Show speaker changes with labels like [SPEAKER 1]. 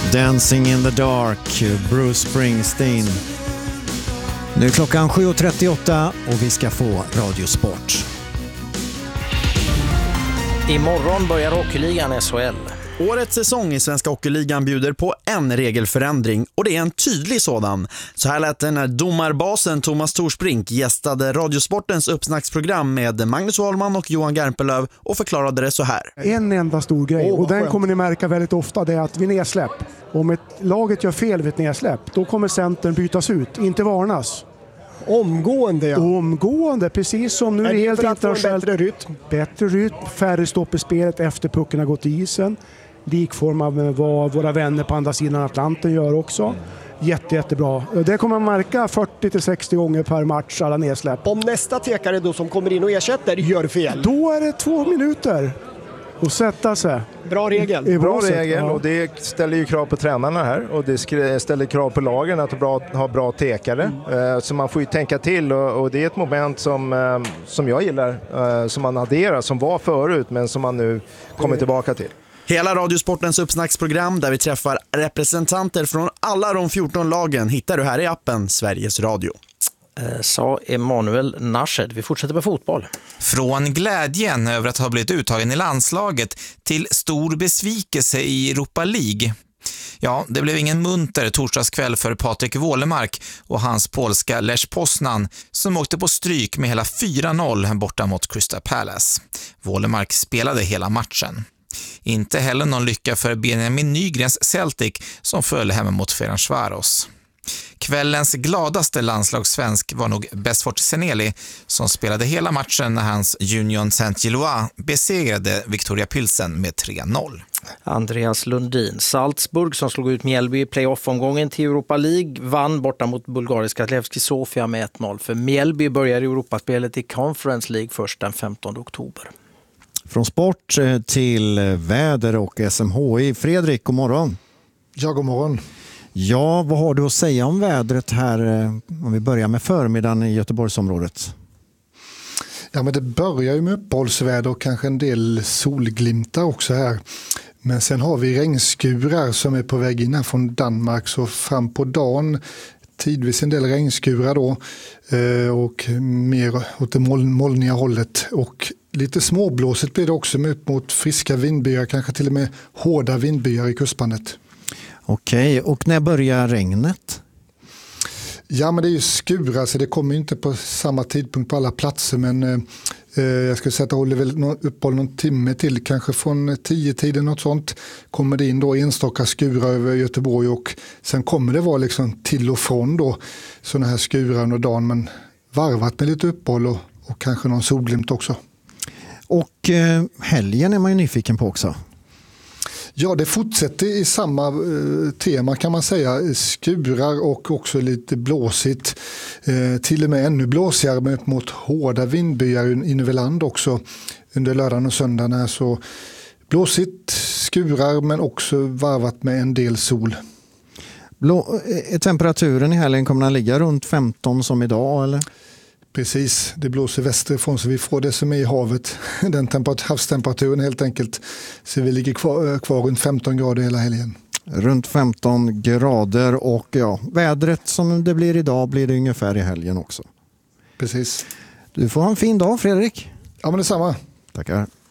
[SPEAKER 1] Dancing in the Dark, Bruce Springsteen. Nu är klockan 7.38 och vi ska få Radiosport.
[SPEAKER 2] Imorgon börjar hockeyligan SHL.
[SPEAKER 3] Årets säsong i Svenska hockeyligan bjuder på en regelförändring, och det är en tydlig sådan. Så här lät det när domarbasen Thomas Torsbrink gästade Radiosportens uppsnacksprogram med Magnus Wahlman och Johan Garpenlöv och förklarade det så här.
[SPEAKER 4] En enda stor grej, och den kommer ni märka väldigt ofta, det är att vid nedsläpp, om laget gör fel vid ett nedsläpp, då kommer centern bytas ut, inte varnas.
[SPEAKER 5] Omgående, ja.
[SPEAKER 4] Omgående, precis som nu är helt internationellt.
[SPEAKER 5] Bättre rytm,
[SPEAKER 4] färre stopp i spelet efter pucken har gått i isen. Likformad med vad våra vänner på andra sidan Atlanten gör också. Jättebra. Det kommer man märka 40-60 gånger per match, alla nedsläpp.
[SPEAKER 5] Om nästa tekare då som kommer in och ersätter gör fel,
[SPEAKER 4] då är det 2 minuter och sätta sig.
[SPEAKER 5] Bra regel.
[SPEAKER 6] Bra regel, och det ställer ju krav på tränarna här, och det ställer krav på lagen att ha bra tekare. Så man får ju tänka till, och det är ett moment som jag gillar, som man adderar, som var förut men som man nu kommer tillbaka till.
[SPEAKER 3] Hela Radiosportens uppsnacksprogram där vi träffar representanter från alla de 14 lagen hittar du här i appen Sveriges Radio.
[SPEAKER 2] Sa Emanuel Nashed. Vi fortsätter med fotboll.
[SPEAKER 7] Från glädjen över att ha blivit uttagen i landslaget till stor besvikelse i Europa League. Ja, det blev ingen munter torsdagskväll för Patrik Wålemark och hans polska Lech Poznan som åkte på stryk med hela 4-0 borta mot Crystal Palace. Wålemark spelade hela matchen. Inte heller någon lycka för Benjamin Nygrens Celtic som föll hemma mot Ferencvaros. Kvällens gladaste landslagssvensk var nog Besfort Seneli som spelade hela matchen när hans Union Saint-Gilloise besegrade Victoria Pilsen med 3-0.
[SPEAKER 2] Andreas Lundin. Salzburg som slog ut Mjällby i playoff-omgången till Europa League vann borta mot bulgariska Levski Sofia med 1-0. För Mjällby börjar Europaspelet i Conference League först den 15 oktober.
[SPEAKER 1] Från sport till väder och SMHI. Fredrik, god morgon.
[SPEAKER 8] Ja, god morgon.
[SPEAKER 1] Ja, vad har du att säga om vädret här om vi börjar med förmiddagen i Göteborgsområdet?
[SPEAKER 8] Ja, men det börjar ju med uppehållsväder och kanske en del solglimtar också här. Men sen har vi regnskurar som är på väg in här från Danmark, så fram på dagen tidvis en del regnskurar då och mer åt det molniga hållet, och lite småblåsigt blir det också med upp mot friska vindbyar, kanske till och med hårda vindbyar i kustbandet.
[SPEAKER 1] Okej, och när börjar regnet?
[SPEAKER 8] Ja, men det är ju skurar, så det kommer inte på samma tidpunkt på alla platser, men jag skulle säga att det håller väl uppehåll någon timme till, kanske från 10-tiden något sånt, kommer det in då enstaka skurar över Göteborg, och sen kommer det vara liksom till och från då sådana här skurar under dagen, men varvat med lite uppehåll och kanske någon solglimt också.
[SPEAKER 1] Och helgen är man ju nyfiken på också.
[SPEAKER 8] Ja, det fortsätter i samma tema kan man säga. Skurar och också lite blåsigt. Till och med ännu blåsigare med upp mot hårda vindbyar in över land också under lördagen och söndagen. Här. Så blåsigt, skurar, men också varvat med en del sol.
[SPEAKER 1] Temperaturen i helgen kommer den ligga runt 15 som idag, eller?
[SPEAKER 8] Precis, det blåser västerifrån så vi får det som är i havet, den havstemperaturen helt enkelt. Så vi ligger kvar runt 15 grader hela helgen.
[SPEAKER 1] Runt 15 grader, och ja, vädret som det blir idag blir det ungefär i helgen också.
[SPEAKER 8] Precis.
[SPEAKER 1] Du får ha en fin dag, Fredrik.
[SPEAKER 8] Ja, men detsamma.
[SPEAKER 1] Tackar.